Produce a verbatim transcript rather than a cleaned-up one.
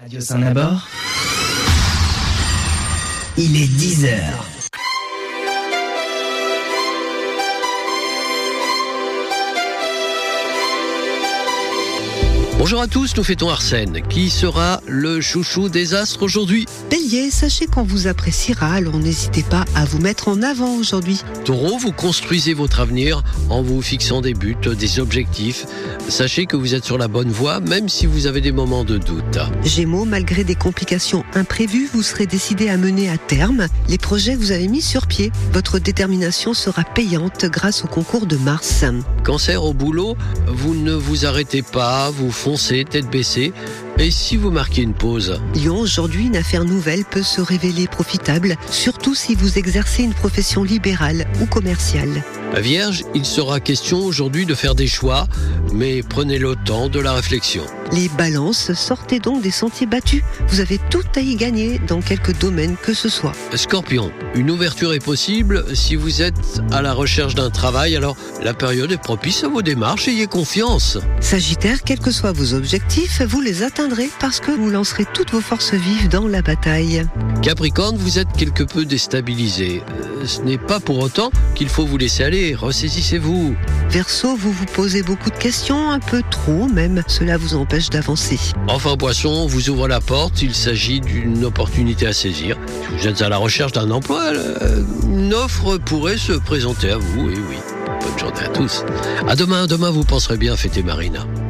Radio Saint-Nabord, il est dix heures. Bonjour à tous, nous fêtons Arsène. Qui sera le chouchou des astres aujourd'hui? Bélier, sachez qu'on vous appréciera, alors n'hésitez pas à vous mettre en avant aujourd'hui. Taureau, vous construisez votre avenir en vous fixant des buts, des objectifs. Sachez que vous êtes sur la bonne voie, même si vous avez des moments de doute. Gémeaux, malgré des complications imprévues, vous serez décidé à mener à terme les projets que vous avez mis sur pied. Votre détermination sera payante grâce au concours de Mars. Cancer, au boulot, vous ne vous arrêtez pas, vous foncez tête baissée. Et si vous marquez une pause? Lion, aujourd'hui, une affaire nouvelle peut se révéler profitable, surtout si vous exercez une profession libérale ou commerciale. Vierge, il sera question aujourd'hui de faire des choix, mais prenez le temps de la réflexion. Les balances, sortez donc des sentiers battus. Vous avez tout à y gagner dans quelque domaine que ce soit. Scorpion, une ouverture est possible si vous êtes à la recherche d'un travail, alors la période est propice à vos démarches, ayez confiance. Sagittaire, quels que soient vos objectifs, vous les atteindrez parce que vous lancerez toutes vos forces vives dans la bataille. Capricorne, vous êtes quelque peu déstabilisé. Euh, ce n'est pas pour autant qu'il faut vous laisser aller, ressaisissez-vous. Verseau, vous vous posez beaucoup de questions, un peu trop même, cela vous empêche d'avancer. Enfin, Poisson, vous ouvre la porte, il s'agit d'une opportunité à saisir. Si vous êtes à la recherche d'un emploi, euh, une offre pourrait se présenter à vous, et oui. Bonne journée à tous. À demain, demain vous penserez bien fêter Marina.